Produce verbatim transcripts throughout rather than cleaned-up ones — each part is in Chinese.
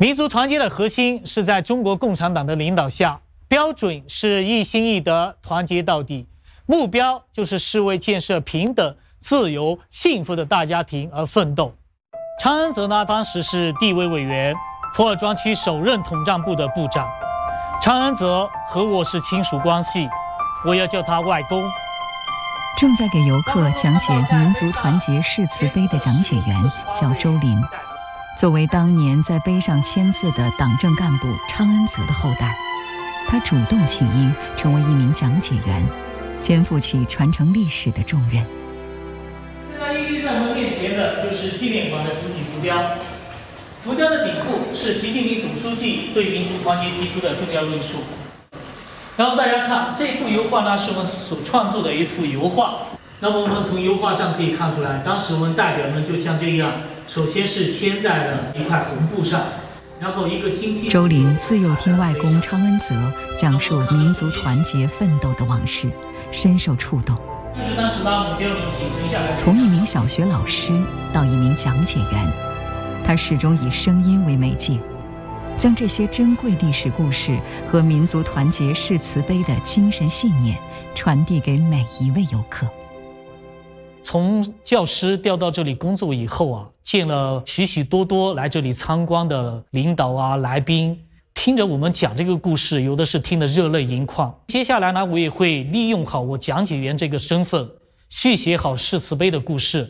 民族团结的核心是在中国共产党的领导下，标准是一心一德，团结到底，目标就是是为建设平等、自由、幸福的大家庭而奋斗。常恩泽呢，当时是地委委员，普洱庄区首任统战部的部长。常恩泽和我是亲属关系，我要叫他外公。 正在给游客讲解民族团结誓词碑的讲解员叫周林。作为当年在碑上签字的党政干部常恩泽的后代，他主动请缨成为一名讲解员，肩负起传承历史的重任。 现在屹立在我们面前的就是纪念馆的主体浮雕，浮雕的顶部是习近平总书记对民族团结提出的重要论述。然后大家看这幅油画呢，是我们所创作的一幅油画。那么我们从油画上可以看出来，当时我们代表们就像这样，首先是牵在了一块红布上，然后一个星期。 周林自幼听外公常恩泽讲述民族团结奋斗的往事，深受触动。 就是当时把目标写存下来。 从一名小学老师到一名讲解员，他始终以声音为媒介，将这些珍贵历史故事和民族团结誓词碑的精神信念传递给每一位游客。 从教师调到这里工作以后啊，见了许许多多来这里参观的领导啊、来宾，听着我们讲这个故事，有的是听得热泪盈眶。接下来呢，我也会利用好我讲解员这个身份，续写好誓词碑的故事。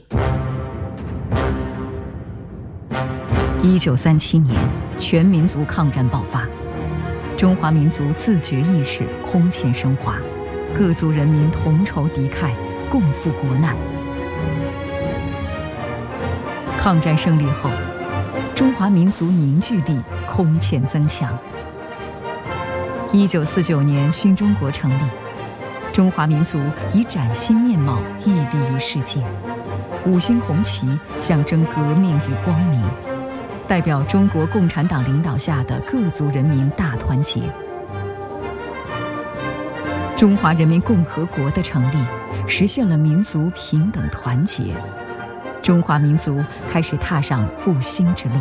一九三七年，全民族抗战爆发，中华民族自觉意识空前升华，各族人民同仇敌忾，共赴国难。抗战胜利后，中华民族凝聚力空前增强。一九四九年，新中国成立，中华民族以崭新面貌屹立于世界，五星红旗象征革命与光明，代表中国共产党领导下的各族人民大团结。中华人民共和国的成立，实现了民族平等团结，中华民族开始踏上复兴之路。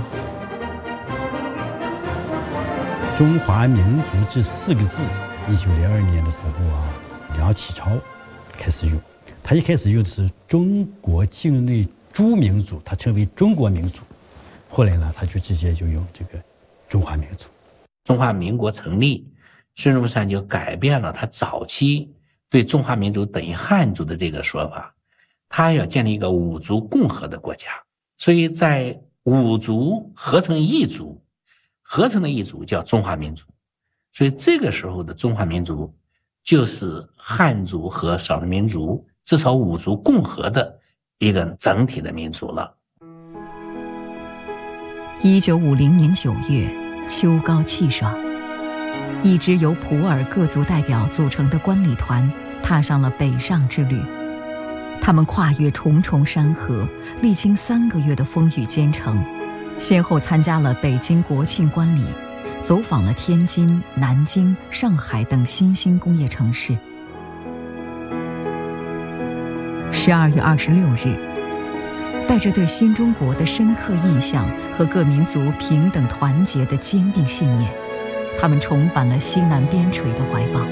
中华民族这四个字，一九零二年的时候啊，梁启超开始用。他一开始用的是中国境内诸民族，他称为中国民族。后来呢，他就直接就用这个中华民族。 中华民国成立，孙中山就改变了他早期对中华民族等于汉族的这个说法，他要建立一个五族共和的国家，所以在五族合成一族，合成的一族叫中华民族，所以这个时候的中华民族就是汉族和少数民族至少五族共和的一个整体的民族了。 一九五零年九月，秋高气爽，一支由普洱各族代表组成的观礼团踏上了北上之旅。他们跨越重重山河，历经三个月的风雨兼程，先后参加了北京国庆观礼，走访了天津、南京、上海等新兴工业城市。十二月二十六日，带着对新中国的深刻印象和各民族平等团结的坚定信念，他们重返了西南边陲的怀抱。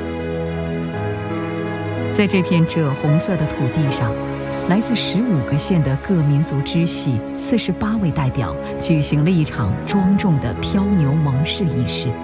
在这片赭红色的土地上，来自十五个县的各民族支系四十八位代表举行了一场庄重的漂牛盟誓仪式。